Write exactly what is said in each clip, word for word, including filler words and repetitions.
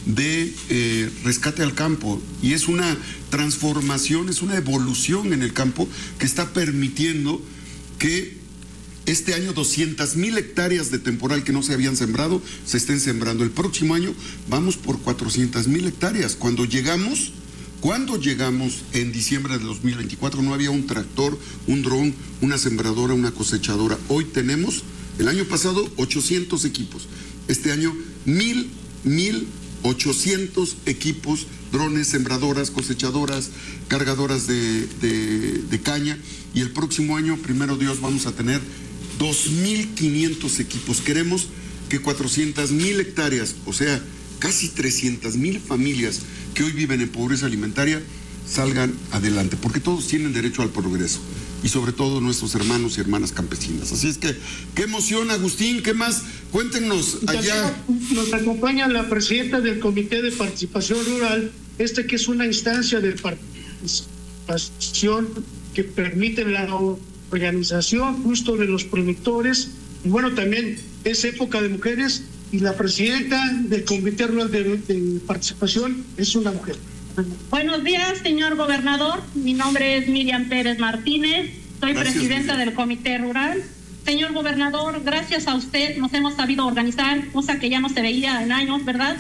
de eh, rescate al campo, y es una transformación, es una evolución en el campo que está permitiendo que este año doscientas mil hectáreas de temporal que no se habían sembrado se estén sembrando. El próximo año vamos por cuatrocientas mil hectáreas. Cuando llegamos, cuando llegamos en diciembre de dos mil veinticuatro no había un tractor, un dron, una sembradora, una cosechadora. Hoy tenemos, el año pasado, ochocientos equipos. Este año, mil, mil ochocientos equipos, drones, sembradoras, cosechadoras, cargadoras de, de, de caña. Y el próximo año, primero Dios, vamos a tener dos mil quinientos equipos. Queremos que cuatrocientas mil hectáreas, o sea, casi trescientas mil familias que hoy viven en pobreza alimentaria, salgan adelante, porque todos tienen derecho al progreso, y sobre todo nuestros hermanos y hermanas campesinas. Así es que, qué emoción, Agustín, ¿qué más? Cuéntenos allá. Nos acompaña la presidenta del Comité de Participación Rural, este que es una instancia de participación que permite la organización justo de los productores, y bueno, también es época de mujeres, y la presidenta del Comité Rural de, de Participación es una mujer. Buenos días, señor gobernador. Mi nombre es Miriam Pérez Martínez. Soy gracias, presidenta Miriam. Del Comité Rural. Señor gobernador, gracias a usted nos hemos sabido organizar, cosa que ya no se veía en años, ¿verdad?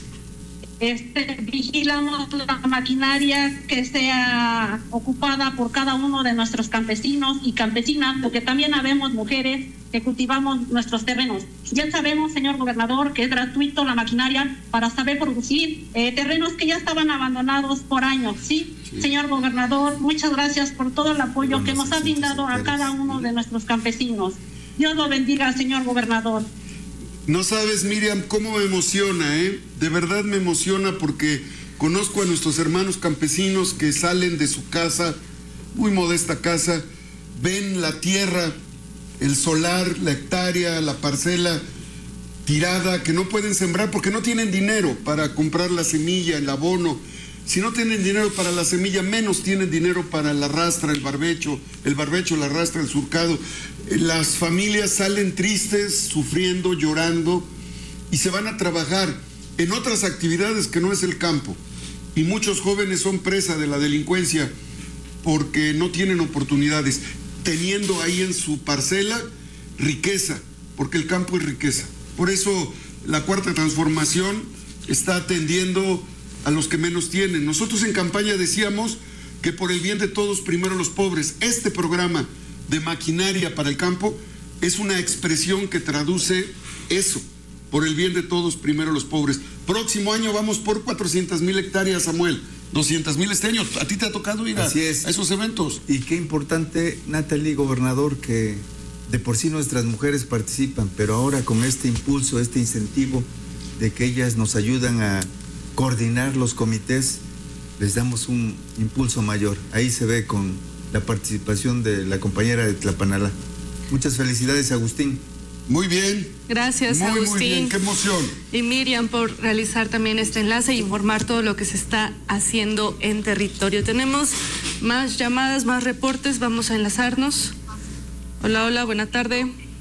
Este, vigilamos la maquinaria que sea ocupada por cada uno de nuestros campesinos y campesinas, porque también habemos mujeres que cultivamos nuestros terrenos. Ya sabemos, señor gobernador, que es gratuito la maquinaria para saber producir eh, terrenos que ya estaban abandonados por años, ¿sí? Sí. Señor gobernador, muchas gracias por todo el apoyo bueno, que nos ha brindado a cada uno de nuestros campesinos. Dios lo bendiga, señor gobernador. No sabes, Miriam, cómo me emociona, ¿eh? De verdad me emociona, porque conozco a nuestros hermanos campesinos que salen de su casa, muy modesta casa, ven la tierra, el solar, la hectárea, la parcela tirada, que no pueden sembrar porque no tienen dinero para comprar la semilla, el abono. Si no tienen dinero para la semilla, menos tienen dinero para la rastra, el barbecho, el barbecho, la rastra, el surcado. Las familias salen tristes, sufriendo, llorando, y se van a trabajar en otras actividades que no es el campo. Y muchos jóvenes son presa de la delincuencia porque no tienen oportunidades, teniendo ahí en su parcela riqueza, porque el campo es riqueza. Por eso la Cuarta Transformación está atendiendo a los que menos tienen. Nosotros en campaña decíamos que por el bien de todos, primero los pobres. Este programa de maquinaria para el campo es una expresión que traduce eso, por el bien de todos, primero los pobres. Próximo año vamos por cuatrocientas mil hectáreas, Samuel, doscientas mil este año. ¿A ti te ha tocado ir a, Así es. a esos eventos? Y qué importante, Natalie, gobernador, que de por sí nuestras mujeres participan, pero ahora con este impulso, este incentivo de que ellas nos ayudan a coordinar los comités, les damos un impulso mayor. Ahí se ve con la participación de la compañera de Tlapanalá. Muchas felicidades, Agustín. Muy bien. Gracias, muy, Agustín. Muy bien, qué emoción. Y Miriam por realizar también este enlace e informar todo lo que se está haciendo en territorio. Tenemos más llamadas, más reportes, vamos a enlazarnos. Hola, hola, buena tarde.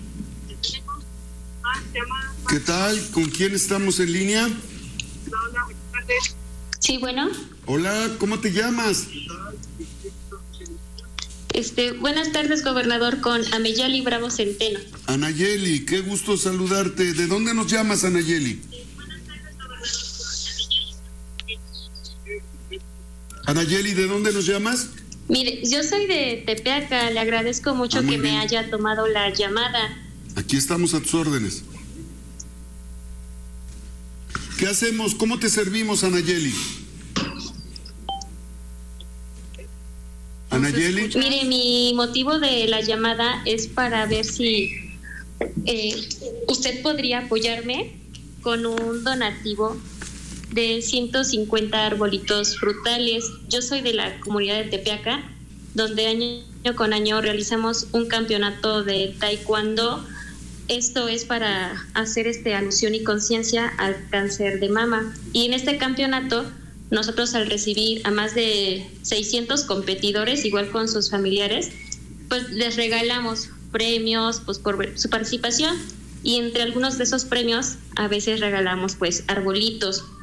¿Qué tal? ¿Con quién estamos en línea? Hola, buenas tardes. Sí, bueno. Hola, ¿cómo te llamas? Este, buenas tardes, gobernador, con Ameyali Bravo Centeno. Anayeli, qué gusto saludarte. ¿De dónde nos llamas, Anayeli? Anayeli, ¿de dónde nos llamas? Mire, yo soy de Tepeaca, le agradezco mucho ah, que bien. me haya tomado la llamada. Aquí estamos a tus órdenes. ¿Qué hacemos? ¿Cómo te servimos, Anayeli? Anayeli. Mire, mi motivo de la llamada es para ver si eh, usted podría apoyarme con un donativo de ciento cincuenta arbolitos frutales. Yo soy de la comunidad de Tepeaca, donde año con año realizamos un campeonato de taekwondo. Esto es para hacer este alusión y conciencia al cáncer de mama. Y en este campeonato, nosotros al recibir a más de seiscientos competidores, igual con sus familiares, pues les regalamos premios pues por su participación, y entre algunos de esos premios a veces regalamos pues arbolitos